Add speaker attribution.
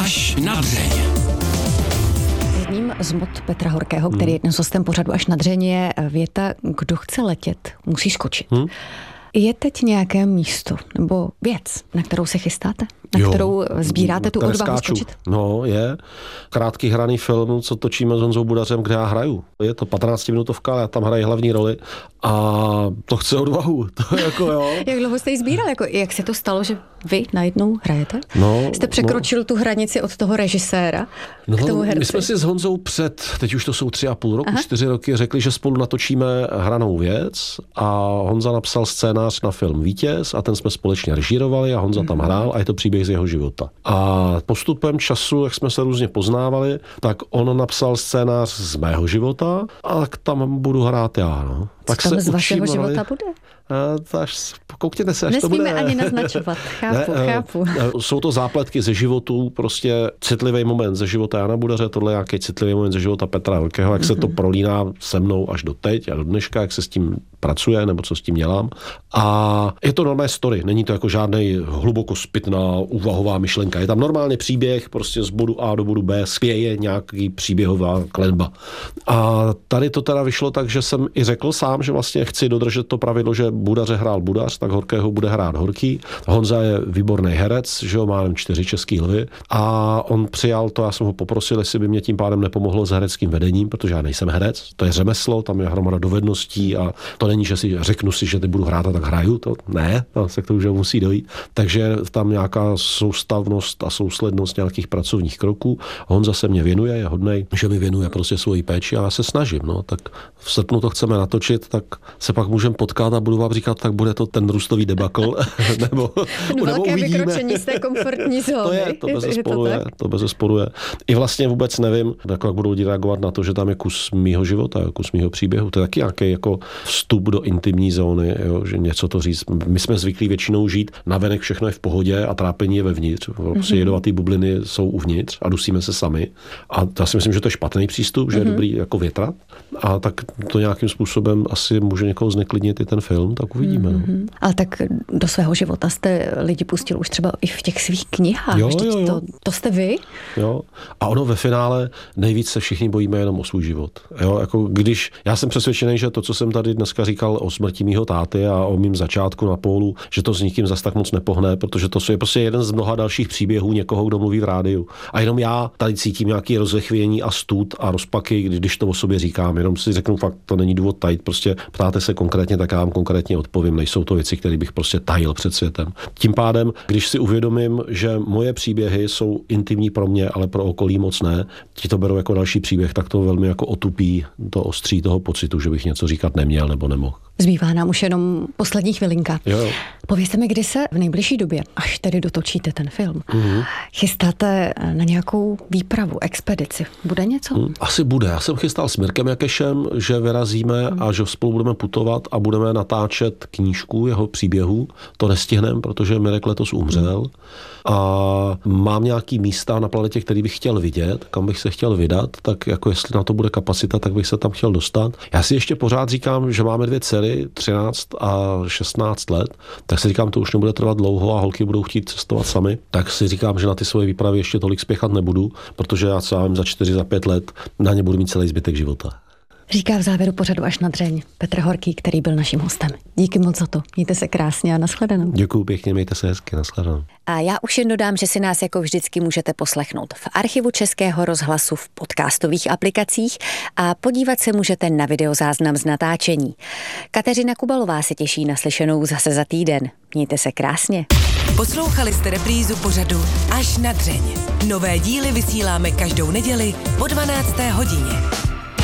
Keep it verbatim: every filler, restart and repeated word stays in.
Speaker 1: Až na dřeň.
Speaker 2: Jedním z mot Petra Horkého, který je dnes hostem pořadu Až na dřeň, je věta: kdo chce letět, musí skočit. Hmm? Je teď nějaké místo nebo věc, na kterou se chystáte? Na jo, kterou sbíráte tu odvahu skočit?
Speaker 3: No, je. Krátký hraný film, co točíme s Honzou Budařem, kde já hraju. Je to patnáctiminutovka, já tam hraji hlavní roli a to chce odvahu. To je jako, jo.
Speaker 2: Jak dlouho jste ji sbíral? Jako, jak se to stalo, že vy najednou hrajete?
Speaker 3: No,
Speaker 2: jste překročil no. tu hranici od toho režiséra
Speaker 3: no,
Speaker 2: k tomu herci?
Speaker 3: My jsme si s Honzou před, teď už to jsou tři a půl roku, Aha. čtyři roky, řekli, že spolu natočíme hranou věc a Honza napsal scénář na film Vítěz a ten jsme společně režírovali a Honza mm. tam hrál a je to příběh z jeho života. A postupem času, jak jsme se různě poznávali, tak on napsal scénář z mého života a tam budu hrát já. No.
Speaker 2: Tak co tam z vašeho života bude?
Speaker 3: Až, koukněte se, až
Speaker 2: Nesmíme
Speaker 3: to bude.
Speaker 2: ani naznačovat, chápu, ne, chápu.
Speaker 3: Jsou to zápletky ze životů, prostě citlivý moment ze života Jana Budaře, tohle je nějaký citlivý moment ze života Petra Horkého, jak mm-hmm. se to prolíná se mnou až do teď a do dneška, jak se s tím pracuje, nebo co s tím dělám. A je to normální story, není to jako žádnej hluboko zpitná úvahová myšlenka. Je tam normálně příběh, prostě z bodu A do bodu B spěje nějaký příběhová klenba. A tady to teda vyšlo tak, že jsem i řekl sám, že vlastně chci dodržet to pravidlo, že Budaře hrál Budař, tak Horkého bude hrát Horký. Honza je výborný herec, že ho má jen čtyři český lvy a on přijal to, já jsem ho poprosil, jestli by mě tím pádem nepomohlo s hereckým vedením, protože já nejsem herec, to je řemeslo, tam je hromada dovedností a to není, že si řeknu si, že ty budu hrát a tak hraju, to ne, to se k tomu už musí dojít. Takže tam nějaká soustavnost a souslednost nějakých pracovních kroků. Honza se mě věnuje, je hodnej, že mi věnuje prostě svoji péči a já se snažím, no, tak v srpnu to chceme natočit, tak se pak můžeme potkat a budu vám říkat, tak bude to ten růstový debakl, nebo,
Speaker 2: no,
Speaker 3: nebo
Speaker 2: velké
Speaker 3: uvidíme.
Speaker 2: vykročení z té komfortní zóny.
Speaker 3: To je, to bezesporu je, to bezesporu je. I vlastně vůbec nevím, jak budou lidi reagovat na to, že tam je kus mýho života, kus mýho příběhu. To je taky nějaký jako vstup do intimní zóny, jo, že něco to říct. My jsme zvyklí většinou žít, navenek všechno je v pohodě a trápení je vevnitř. Prostě mm-hmm. jedovatý bubliny jsou uvnitř a dusíme se sami. A já si myslím, že to je špatný přístup, že mm-hmm. je dobrý jako větrat. A tak to nějakým způsobem asi může někoho zneklidnit i ten film, tak uvidíme. Mm-hmm.
Speaker 2: No. Ale tak do svého života jste lidi pustil už třeba i v těch svých knihách.
Speaker 3: Jo, jo, jo.
Speaker 2: To, to jste vy?
Speaker 3: Jo. A ono ve finále nejvíc se všichni bojíme jenom o svůj život. Jo, jako když, já jsem přesvědčený, že to, co jsem tady dneska říkal o smrti mýho táty a o mým začátku na pólu, že to s nikým zas tak moc nepohne, protože to je prostě jeden z mnoha dalších příběhů někoho, kdo mluví v rádiu. A jenom já tady cítím nějaký rozechvění a stud a rozpaky, když to o sobě říkám. Jenom si řeknu fakt, to není důvod tajit. Prostě ptáte se konkrétně, tak já vám konkrétně odpovím. Nejsou to věci, které bych prostě tajil před světem. Tím pádem, když si uvědomím, že moje příběhy jsou intimní pro mě, ale pro okolí moc ne, ti to berou jako další příběh, tak to velmi jako otupí to ostří toho pocitu, že bych něco říkat neměl nebo nemohl.
Speaker 2: Zbývá nám už jenom poslední chvilinka.
Speaker 3: Jo, jo.
Speaker 2: Povězte mi, kdy se v nejbližší době, až tedy dotočíte ten film,
Speaker 3: mm-hmm.
Speaker 2: chystáte na nějakou výpravu, expedici. Bude něco?
Speaker 3: Mm, asi bude. Já jsem chystal s Mirkem Jakešem, že vyrazíme mm. a že spolu budeme putovat a budeme natáčet knížku jeho příběhů. To nestihneme, protože Mirek letos umřel. Mm. A mám nějaký místa na planetě, který bych chtěl vidět, kam bych se chtěl vydat, tak jako jestli na to bude kapacita, tak bych se tam chtěl dostat. Já si ještě pořád říkám, že máme dvě dcery, třináct a šestnáct let, tak si říkám, to už nebude trvat dlouho a holky budou chtít cestovat sami. Tak si říkám, že na ty svoje výpravy ještě tolik spěchat nebudu, protože já co za čtyři, za pět let na ně budu mít celý zbytek života.
Speaker 2: Říká v závěru pořadu Až na dřeň Petr Horký, který byl naším hostem. Díky moc za to. Mějte se krásně a nashledanou.
Speaker 3: Děkuju pěkně, mějte se hezky, nashledanou.
Speaker 2: A já už jen dodám, že si nás jako vždycky můžete poslechnout v archivu Českého rozhlasu v podcastových aplikacích a podívat se můžete na videozáznam z natáčení. Kateřina Kubalová se těší na slyšenou zase za týden. Mějte se krásně.
Speaker 4: Poslouchali jste reprízu pořadu Až na dřeň. Nové díly vysíláme každou neděli po dvanácté hodině.